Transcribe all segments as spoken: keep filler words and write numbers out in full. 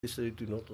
Et c'est une autre.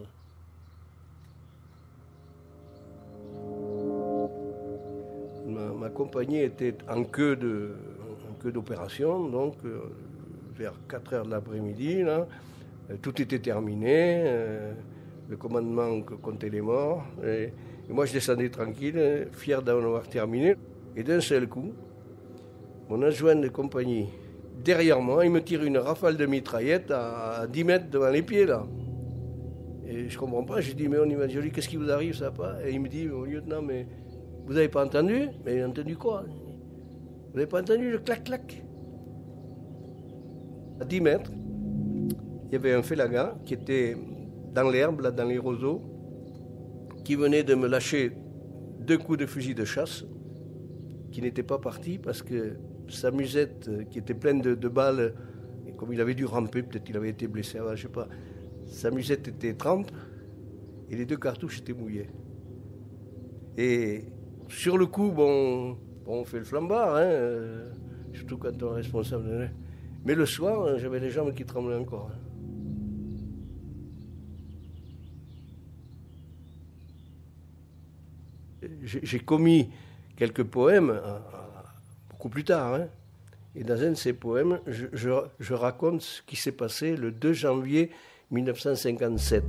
Ma, ma compagnie était en queue, de, en queue d'opération, donc euh, vers quatre heures de l'après-midi, là, euh, tout était terminé, euh, le commandement comptait les morts, et, et moi je descendais tranquille, fier d'en avoir terminé, et d'un seul coup, mon adjoint de compagnie, derrière moi, il me tire une rafale de mitraillette à dix mètres devant les pieds, là. Et je comprends pas, j'ai dit, mais on imagine, je lui dis, qu'est-ce qui vous arrive, ça pas? Et il me dit, mon lieutenant, mais vous n'avez pas entendu? Mais entendu quoi? Vous n'avez pas entendu le clac-clac? À dix mètres, il y avait un félaga qui était dans l'herbe, là, dans les roseaux, qui venait de me lâcher deux coups de fusil de chasse, qui n'était pas parti parce que sa musette, qui était pleine de, de balles, et comme il avait dû ramper, peut-être qu'il avait été blessé, je ne sais pas, sa musette était trempe et les deux cartouches étaient mouillées. Et sur le coup, bon, bon on fait le flambard, hein, euh, surtout quand on est responsable. Mais le soir, j'avais les jambes qui tremblaient encore. Hein. J'ai, j'ai commis quelques poèmes à, à, beaucoup plus tard. Hein. Et dans un de ces poèmes, je, je, je raconte ce qui s'est passé le deux janvier mille neuf cent cinquante-sept.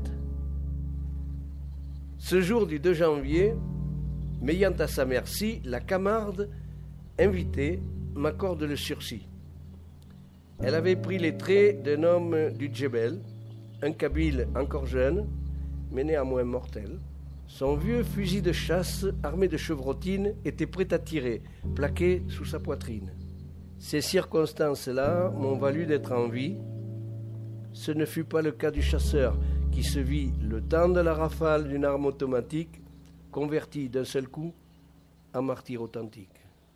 Ce jour du deux janvier, m'ayant à sa merci, la Camarde, invitée, m'accorde le sursis. Elle avait pris les traits d'un homme du Djebel, un Kabyle encore jeune, mais néanmoins mortel. Son vieux fusil de chasse, armé de chevrotines, était prêt à tirer, plaqué sous sa poitrine. Ces circonstances-là m'ont valu d'être en vie. Ce ne fut pas le cas du chasseur, qui se vit, le temps de la rafale d'une arme automatique, converti d'un seul coup en martyr authentique.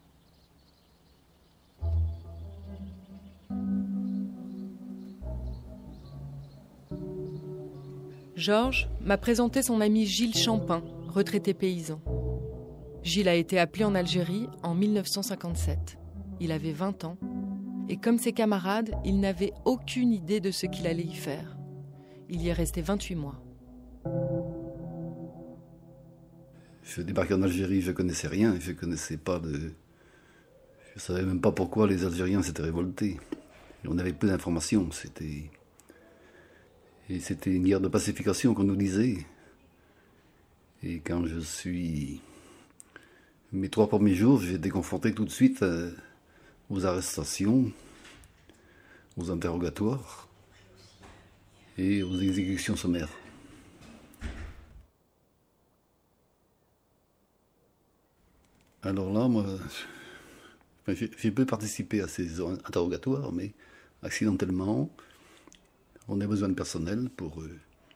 Georges m'a présenté son ami Gilles Champin, retraité paysan. Gilles a été appelé en Algérie en mille neuf cent cinquante-sept. Il avait vingt ans, et comme ses camarades, il n'avait aucune idée de ce qu'il allait y faire. Il y est resté vingt-huit mois. Je débarquais en Algérie, je ne connaissais rien, je ne connaissais pas de... Je ne savais même pas pourquoi les Algériens s'étaient révoltés. On avait peu d'informations, c'était... Et c'était une guerre de pacification qu'on nous disait. Et quand je suis... Mes trois premiers jours, j'ai été confronté tout de suite aux arrestations, aux interrogatoires et aux exécutions sommaires. Alors là, moi, j'ai, j'ai peu participé à ces interrogatoires, mais accidentellement, on a besoin de personnel pour, euh,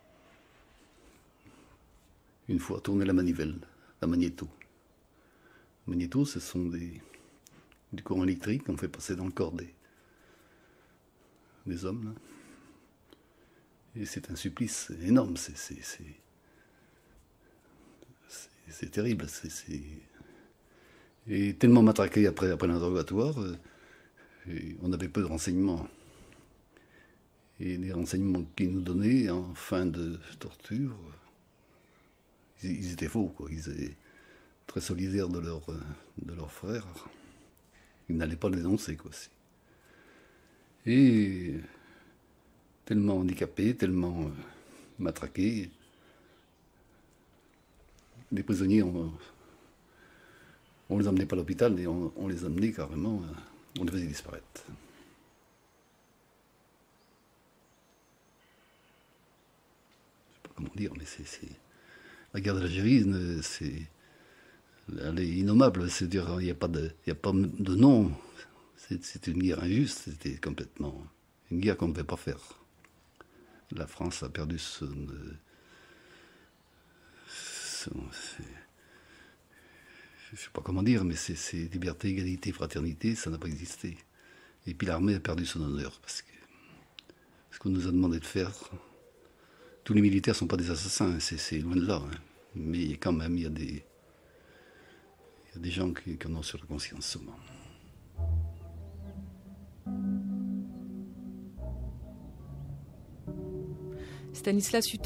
une fois, tourner la manivelle, la magnéto. La magnéto, ce sont des, du courant électrique qu'on fait passer dans le corps des, des hommes. Là. Et c'est un supplice énorme, c'est, c'est, c'est, c'est, c'est terrible. C'est, c'est... Et tellement matraqué après, après l'interrogatoire, euh, on avait peu de renseignements. Et les renseignements qu'ils nous donnaient en fin de torture, ils, ils étaient faux, quoi. Ils étaient très solidaires de leurs de leurs frères. Ils n'allaient pas les dénoncer, quoi. Et tellement handicapés, tellement euh, matraqués, les prisonniers, on, on les emmenait pas à l'hôpital, et on, on les emmenait carrément, on les faisait disparaître. Comment dire, mais c'est, c'est... La guerre d'Algérie, c'est... Elle est innommable, c'est-à-dire il n'y a pas de, il y a pas de nom. C'est, c'est une guerre injuste, c'était complètement... Une guerre qu'on ne pouvait pas faire. La France a perdu son... son c'est, je ne sais pas comment dire, mais c'est, c'est liberté, égalité, fraternité, ça n'a pas existé. Et puis l'armée a perdu son honneur, parce que ce qu'on nous a demandé de faire... Tous les militaires ne sont pas des assassins, c'est, c'est loin de là. Hein. Mais quand même, il y a des, il y a des gens qui, qui en ont sur la conscience souvent. C'était Stanislas